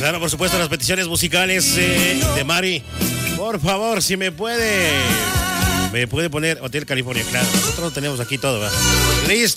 Claro, por supuesto, las peticiones musicales de Mari. Por favor, si me puede poner Hotel California, claro. Nosotros tenemos aquí todo, ¿verdad? Listo.